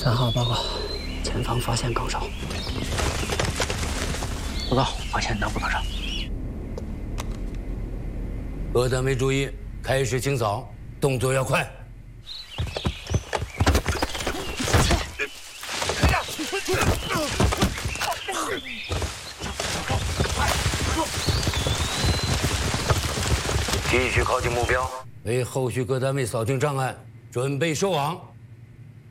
3号报告，前方发现岗哨。报告，发现南部岗哨。 各单位注意，开始清扫，动作要快。继续靠近目标，为后续各单位扫清障碍，准备收网。